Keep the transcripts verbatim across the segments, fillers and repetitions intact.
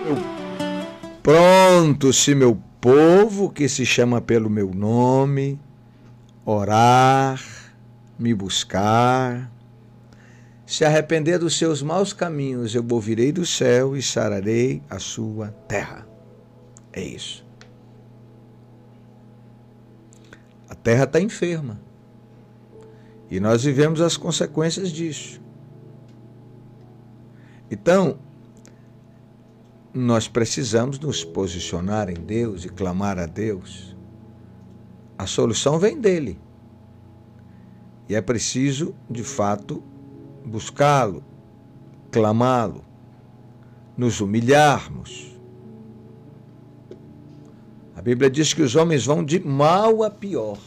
Pronto, se meu povo, que se chama pelo meu nome, orar, me buscar, se arrepender dos seus maus caminhos, eu ouvirei do céu e sararei a sua terra. É isso. A terra está enferma. E nós vivemos as consequências disso. Então, nós precisamos nos posicionar em Deus e clamar a Deus. A solução vem dele. E é preciso, de fato, buscá-lo, clamá-lo, nos humilharmos. A Bíblia diz que os homens vão de mal a pior.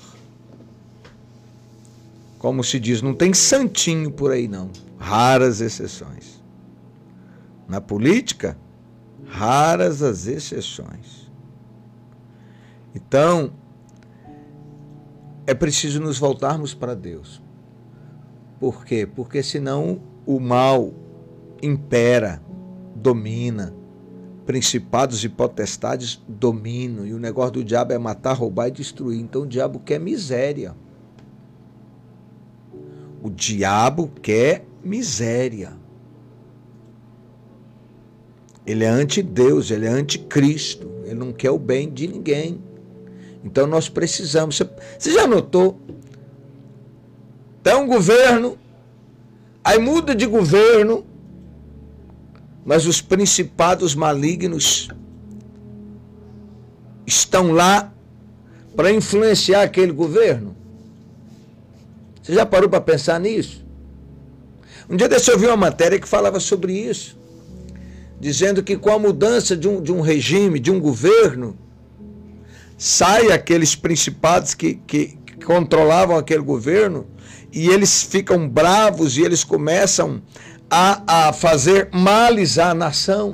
Como se diz, não tem santinho por aí não. Raras exceções. Na política, raras as exceções. Então, é preciso nos voltarmos para Deus. Por quê? Porque senão o mal impera, domina. Principados e potestades dominam. E o negócio do diabo é matar, roubar e destruir. Então o diabo quer miséria. O diabo quer miséria. Ele é anti-Deus, ele é anticristo. Ele não quer o bem de ninguém. Então nós precisamos. Você já notou? Tem um governo, aí muda de governo, mas os principados malignos estão lá para influenciar aquele governo. Você já parou para pensar nisso? Um dia desse eu vi uma matéria que falava sobre isso, dizendo que com a mudança de um, de um regime, de um governo, sai aqueles principados que, que, que controlavam aquele governo e eles ficam bravos e eles começam a, a fazer males à nação.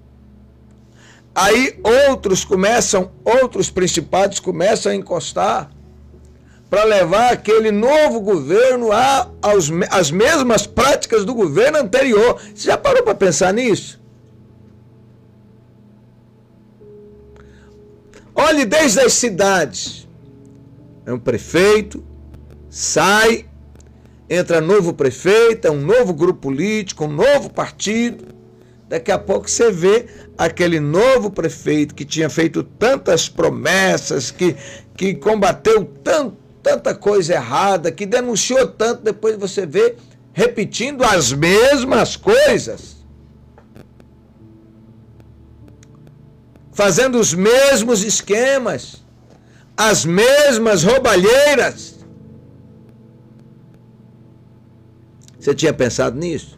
Aí outros começam, outros principados começam a encostar para levar aquele novo governo a, aos, às mesmas práticas do governo anterior. Você já parou para pensar nisso? Olhe desde as cidades. É um prefeito, sai, entra novo prefeito, é um novo grupo político, um novo partido. Daqui a pouco você vê aquele novo prefeito que tinha feito tantas promessas, que, que combateu tanto, tanta coisa errada, que denunciou tanto, depois você vê repetindo as mesmas coisas. Fazendo os mesmos esquemas, as mesmas roubalheiras. Você tinha pensado nisso?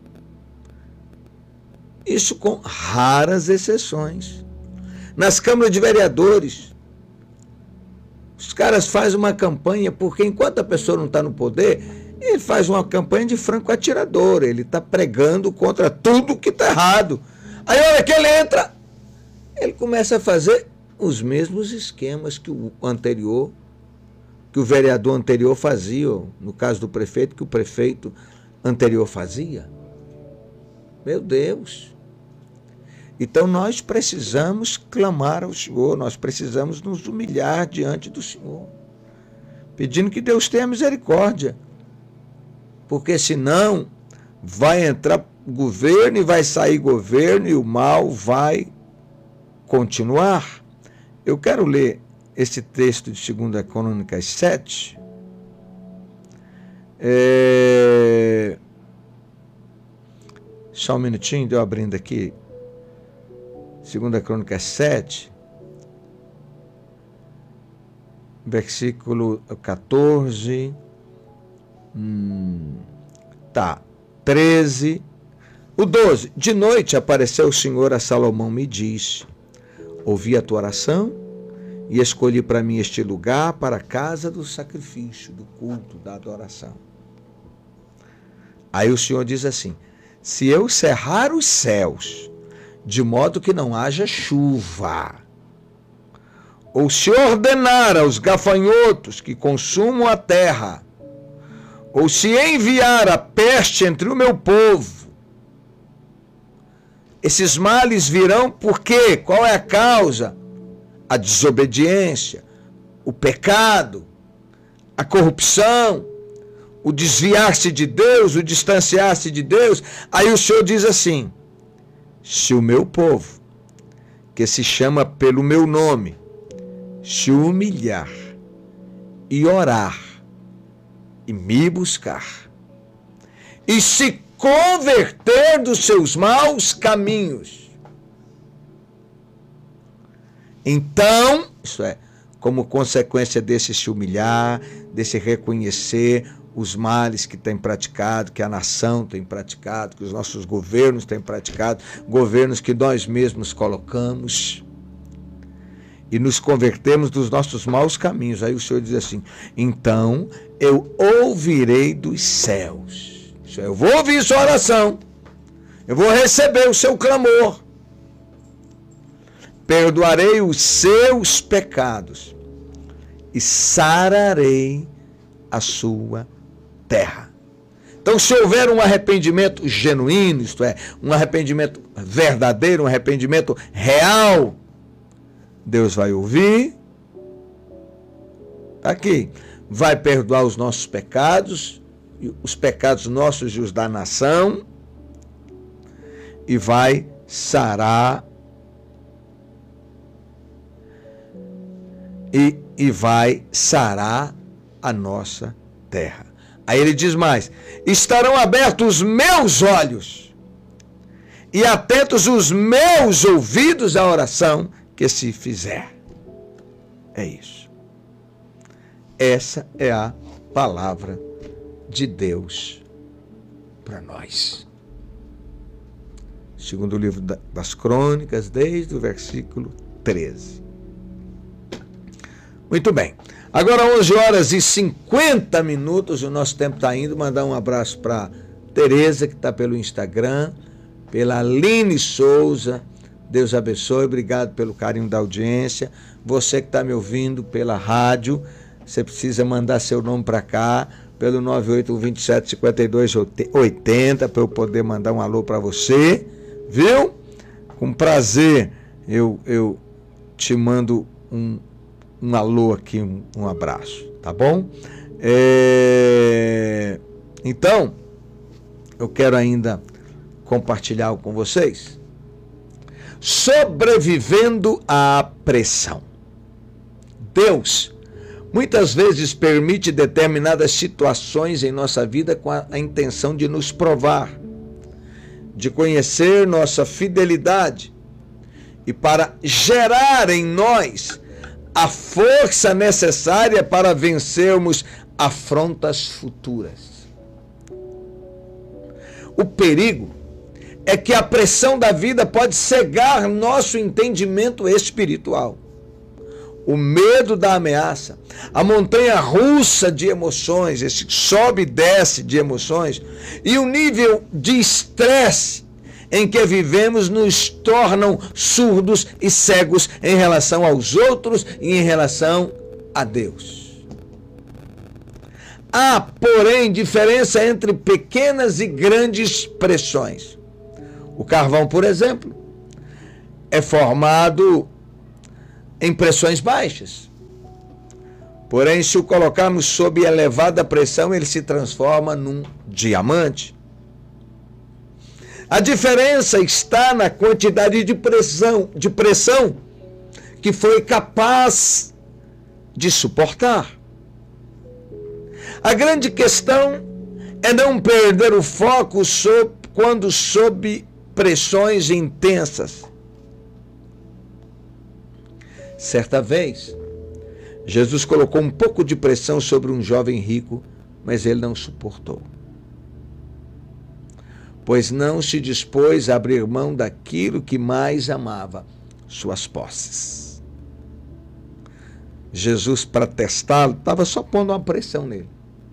Isso com raras exceções. Nas câmaras de vereadores, os caras fazem uma campanha, porque enquanto a pessoa não está no poder, ele faz uma campanha de franco atirador, ele está pregando contra tudo que está errado. Aí, a hora que ele entra, ele começa a fazer os mesmos esquemas que o anterior, que o vereador anterior fazia, no caso do prefeito, que o prefeito anterior fazia. Meu Deus! Então nós precisamos clamar ao Senhor, nós precisamos nos humilhar diante do Senhor, pedindo que Deus tenha misericórdia, porque senão vai entrar governo e vai sair governo e o mal vai continuar. Eu quero ler esse texto de segunda Crônicas sete. É... Só um minutinho, deu abrindo aqui. segunda Crônicas sete, versículo quatorze, hum, tá, treze, o doze. De noite apareceu o Senhor a Salomão, me disse: ouvi a tua oração e escolhi para mim este lugar para a casa do sacrifício, do culto, da adoração. Aí o Senhor diz assim: se eu cerrar os céus, de modo que não haja chuva, ou se ordenar aos gafanhotos que consumam a terra, ou se enviar a peste entre o meu povo, Esses males virão por quê? Qual é a causa? A desobediência, o pecado, a corrupção, o desviar-se de Deus, o distanciar-se de Deus. Aí o Senhor diz assim: se o meu povo, que se chama pelo meu nome, se humilhar e orar e me buscar e se converter dos seus maus caminhos, então, isso é, como consequência desse se humilhar, desse reconhecer os males que tem praticado, que a nação tem praticado, que os nossos governos têm praticado, governos que nós mesmos colocamos, e nos convertemos dos nossos maus caminhos. Aí o Senhor diz assim: então eu ouvirei dos céus. Isso é, eu vou ouvir sua oração, eu vou receber o seu clamor, perdoarei os seus pecados e sararei a sua terra. Então, se houver um arrependimento genuíno, isto é, um arrependimento verdadeiro, um arrependimento real, Deus vai ouvir, tá aqui, vai perdoar os nossos pecados, os pecados nossos e os da nação, e vai sarar e, e vai sarar a nossa terra. Aí ele diz mais: estarão abertos os meus olhos e atentos os meus ouvidos à oração que se fizer. É isso. Essa é a palavra de Deus para nós. Segundo o livro das Crônicas, desde o versículo treze. Muito bem. Agora onze horas e cinquenta minutos, o nosso tempo está indo. Mandar um abraço para Tereza, que está pelo Instagram, pela Aline Souza. Deus abençoe, obrigado pelo carinho da audiência. Você que está me ouvindo pela rádio, você precisa mandar seu nome para cá, pelo nove oito um dois sete cinco dois oito zero, para eu poder mandar um alô para você, viu? Com prazer, eu, eu te mando um Um alô aqui, um, um abraço, tá bom? É... Então, eu quero ainda compartilhar com vocês. Sobrevivendo à pressão. Deus muitas vezes permite determinadas situações em nossa vida com a, a intenção de nos provar, de conhecer nossa fidelidade e para gerar em nós a força necessária para vencermos afrontas futuras. O perigo é que a pressão da vida pode cegar nosso entendimento espiritual. O medo da ameaça, a montanha russa de emoções, esse sobe e desce de emoções, e o nível de estresse em que vivemos nos tornam surdos e cegos em relação aos outros e em relação a Deus. Há, porém, diferença entre pequenas e grandes pressões. O carvão, por exemplo, é formado em pressões baixas. Porém, se o colocarmos sob elevada pressão, ele se transforma num diamante. A diferença está na quantidade de pressão, de pressão que foi capaz de suportar. A grande questão é não perder o foco sob, quando sob pressões intensas. Certa vez, Jesus colocou um pouco de pressão sobre um jovem rico, mas ele não suportou, pois não se dispôs a abrir mão daquilo que mais amava, suas posses. Jesus, para testá-lo, estava só pondo uma pressão nele.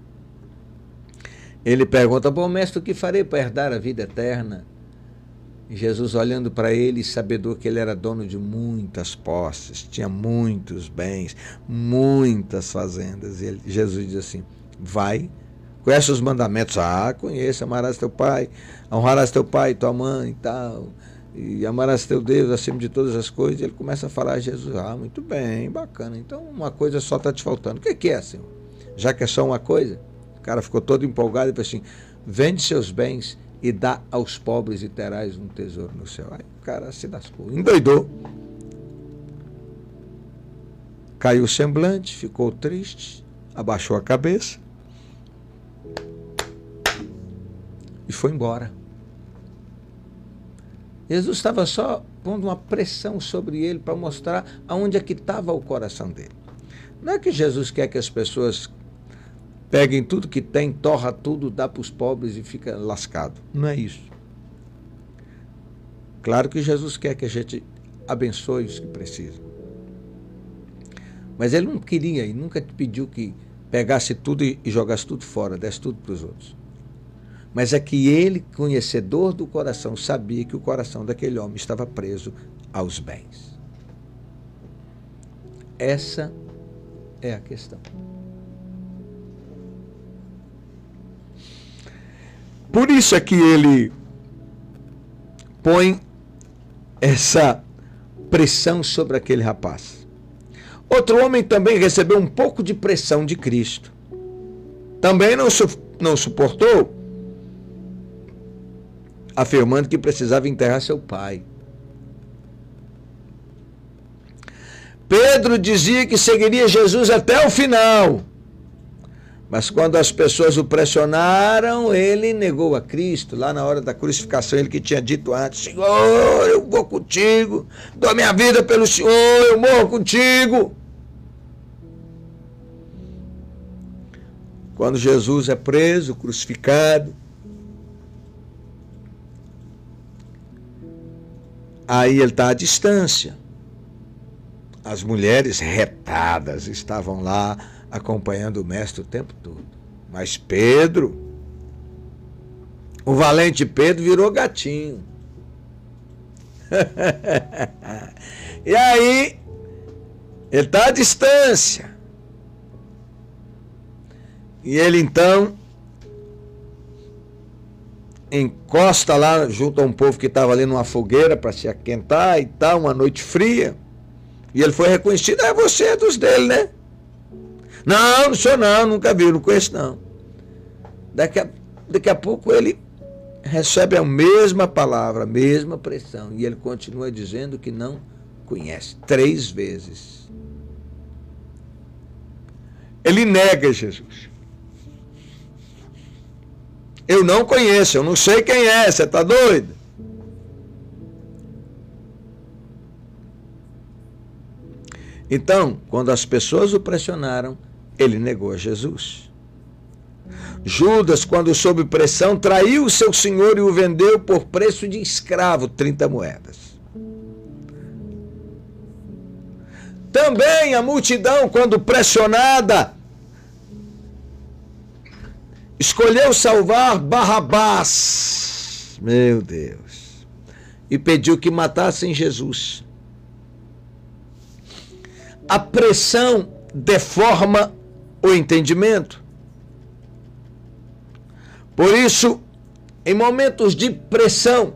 Ele pergunta: bom, mestre, o que farei para herdar a vida eterna? E Jesus, olhando para ele, sabedor que ele era dono de muitas posses, tinha muitos bens, muitas fazendas. E ele, Jesus diz assim: vai, conhece os mandamentos? Ah, conheço, amarás teu pai, honrarás teu pai e tua mãe e tal. e amarás teu Deus acima de todas as coisas. Ele começa a falar a Jesus. Ah, muito bem, bacana. Então uma coisa só está te faltando. O que, que é, Senhor? Já que é só uma coisa? O cara ficou todo empolgado e falou assim: vende seus bens e dá aos pobres e terás um tesouro no céu. Aí o cara se lascou, endoidou. Caiu o semblante, ficou triste, abaixou a cabeça e foi embora. Jesus estava só pondo uma pressão sobre ele para mostrar aonde é que estava o coração dele. Não é que Jesus quer que as pessoas peguem tudo que tem, torra tudo, dá para os pobres e fica lascado. Não é isso. Claro que Jesus quer que a gente abençoe os que precisam. Mas ele não queria e nunca te pediu que pegasse tudo e jogasse tudo fora, desse tudo para os outros. Mas é que ele, conhecedor do coração, sabia que o coração daquele homem estava preso aos bens. Essa é a questão. Por isso é que ele põe essa pressão sobre aquele rapaz. Outro homem também recebeu um pouco de pressão de Cristo. Também não, su- não suportou, afirmando que precisava enterrar seu pai. Pedro dizia que seguiria Jesus até o final. Mas quando as pessoas o pressionaram, ele negou a Cristo. Lá na hora da crucificação, ele que tinha dito antes: Senhor, eu vou contigo, dou minha vida pelo Senhor, eu morro contigo. Quando Jesus é preso, crucificado, aí ele está à distância. As mulheres retadas estavam lá acompanhando o mestre o tempo todo. Mas Pedro, o valente Pedro, virou gatinho. E aí, ele está à distância. E ele então encosta lá junto a um povo que estava ali numa fogueira para se aquentar e tal, uma noite fria. E ele foi reconhecido: é você, é dos dele, né? Não, não sou não, nunca vi, não conheço não. Daqui a, daqui a pouco ele recebe a mesma palavra, a mesma pressão. E ele continua dizendo que não conhece. Três vezes. Ele nega Jesus. Eu não conheço, eu não sei quem é, você está doido? Então, quando as pessoas o pressionaram, ele negou a Jesus. Judas, quando sob pressão, traiu o seu senhor e o vendeu por preço de escravo, trinta moedas. Também a multidão, quando pressionada, escolheu salvar Barrabás, meu Deus, e pediu que matassem Jesus. A pressão deforma o entendimento. Por isso, em momentos de pressão,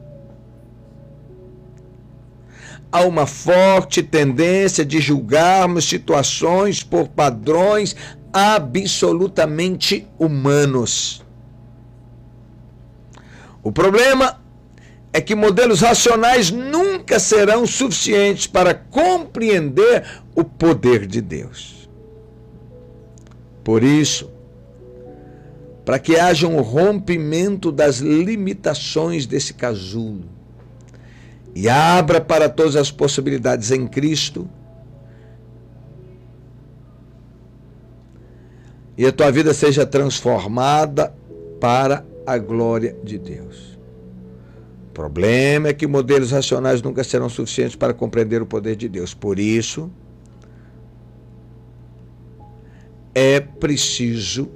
há uma forte tendência de julgarmos situações por padrões absolutamente humanos. O problema é que modelos racionais nunca serão suficientes para compreender o poder de Deus. Por isso, para que haja um rompimento das limitações desse casulo e abra para todas as possibilidades em Cristo, e a tua vida seja transformada para a glória de Deus. O problema é que modelos racionais nunca serão suficientes para compreender o poder de Deus. Por isso, é preciso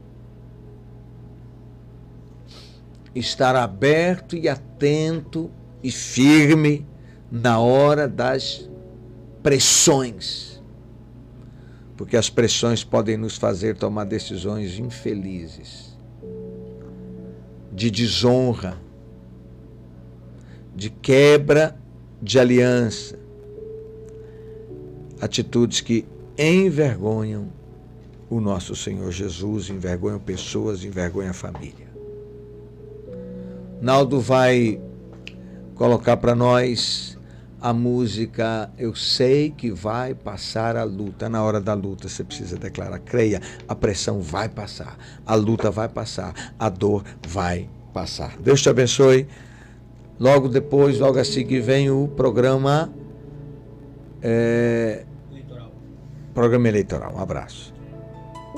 estar aberto e atento e firme na hora das pressões. Porque as pressões podem nos fazer tomar decisões infelizes, de desonra, de quebra de aliança, atitudes que envergonham o nosso Senhor Jesus, envergonham pessoas, envergonham a família. Naldo vai colocar para nós a música Eu Sei Que Vai Passar a Luta. Na hora da luta você precisa declarar, creia, a pressão vai passar, a luta vai passar, a dor vai passar. Deus te abençoe. Logo depois, logo assim que vem o programa é, eleitoral. Programa eleitoral. Um abraço.